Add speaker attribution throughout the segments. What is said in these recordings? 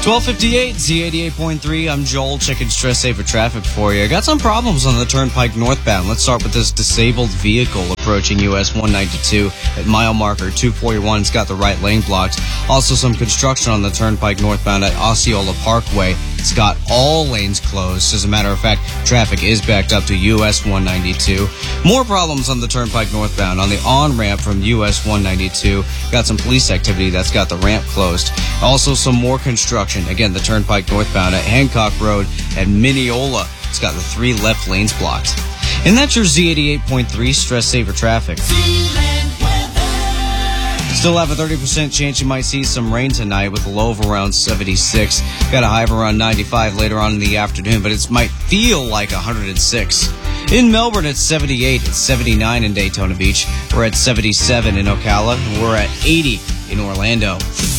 Speaker 1: 1258 Z88.3. I'm Joel, checking stress saver traffic for you. I got some problems on the Turnpike northbound. Let's start with this disabled vehicle approaching US 192 at mile marker 241. It's got the right lane blocked. Also some construction on the Turnpike northbound at Osceola Parkway. It's got all lanes closed. As a matter of fact, traffic is backed up to US 192. More problems on the Turnpike northbound. On the on-ramp from US 192, got some police activity that's got the ramp closed. Also some more construction. Again, the Turnpike northbound at Hancock Road at Mineola. It's got the 3 left lanes blocked. And that's your Z88.3 stress saver traffic. Still have a 30% chance you might see some rain tonight with a low of around 76. Got a high of around 95 later on in the afternoon, but it might feel like 106. In Melbourne, it's 78. It's 79 in Daytona Beach. We're at 77 in Ocala. We're at 80 in Orlando.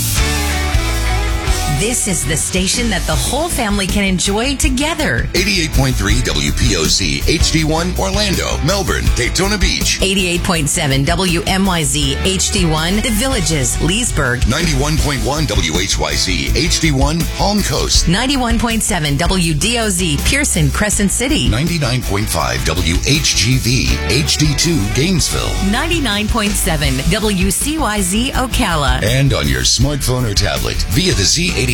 Speaker 2: This is the station that the whole family can enjoy together.
Speaker 3: 88.3 WPOC, HD1, Orlando, Melbourne, Daytona Beach.
Speaker 2: 88.7 WMYZ, HD1, The Villages, Leesburg.
Speaker 3: 91.1 WHYZ, HD1, Palm Coast.
Speaker 2: 91.7 WDOZ, Pearson, Crescent City.
Speaker 3: 99.5 WHGV, HD2, Gainesville.
Speaker 2: 99.7 WCYZ, Ocala.
Speaker 3: And on your smartphone or tablet via the Z88